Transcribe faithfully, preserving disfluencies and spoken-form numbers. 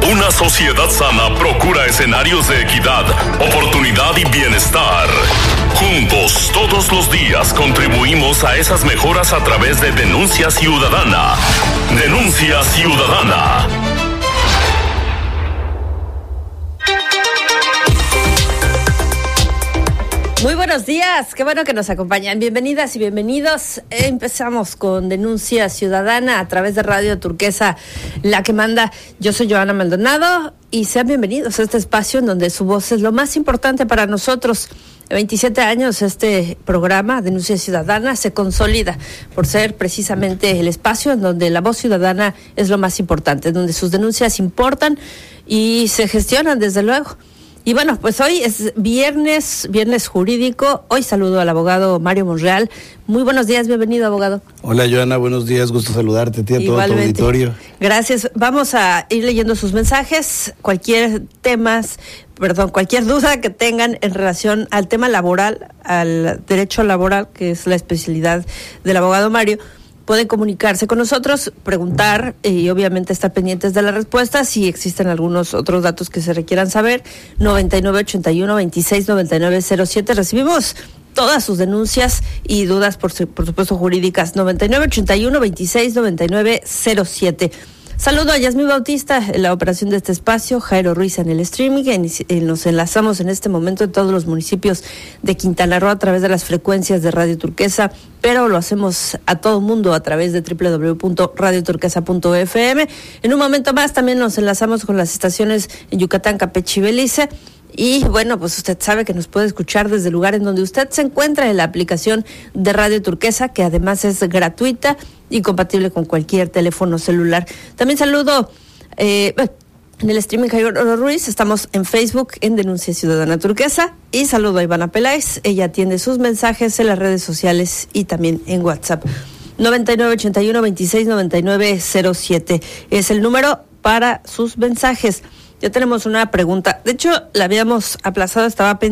Una sociedad sana procura escenarios de equidad, oportunidad y bienestar. Juntos, todos los días, contribuimos a esas mejoras a través de Denuncia Ciudadana. Denuncia Ciudadana. Muy buenos días, qué bueno que nos acompañan. Bienvenidas y bienvenidos. Empezamos con Denuncia Ciudadana a través de Radio Turquesa, la que manda. Yo soy Joana Maldonado y sean bienvenidos a este espacio en donde su voz es lo más importante para nosotros. veintisiete años este programa, Denuncia Ciudadana, se consolida por ser precisamente el espacio en donde la voz ciudadana es lo más importante, donde sus denuncias importan y se gestionan desde luego. Y bueno, pues hoy es viernes, viernes jurídico. Hoy saludo al abogado Mario Monreal. Muy buenos días, bienvenido, abogado. Hola, Joana, buenos días, gusto saludarte a ti, a todo tu auditorio. Gracias. Vamos a ir leyendo sus mensajes, cualquier temas, perdón, cualquier duda que tengan en relación al tema laboral, al derecho laboral, que es la especialidad del abogado Mario. Pueden comunicarse con nosotros, preguntar y obviamente estar pendientes de la respuesta. Si existen algunos otros datos que se requieran saber, noventa y nueve ochenta y uno veintiséis noventa y nueve cero siete. Recibimos todas sus denuncias y dudas, por, por supuesto, jurídicas. noventa y nueve ochenta y uno veintiséis noventa y nueve cero siete. Saludo a Yasmín Bautista en la operación de este espacio, Jairo Ruiz en el streaming. En, en, nos enlazamos en este momento en todos los municipios de Quintana Roo a través de las frecuencias de Radio Turquesa, pero lo hacemos a todo mundo a través de doble u doble u doble u punto radio turquesa punto efe eme. En un momento más también nos enlazamos con las estaciones en Yucatán, Campeche y Belice. Y bueno, pues usted sabe que nos puede escuchar desde el lugar en donde usted se encuentra en la aplicación de Radio Turquesa, que además es gratuita y compatible con cualquier teléfono celular. También saludo eh, en el streaming Jairo Ruiz, estamos en Facebook en Denuncia Ciudadana Turquesa, y saludo a Ivana Peláez, ella atiende sus mensajes en las redes sociales y también en WhatsApp. noventa y nueve ochenta y uno veintiséis noventa y nueve cero siete es el número para sus mensajes. Ya tenemos una pregunta, de hecho la habíamos aplazado, estaba pendiente.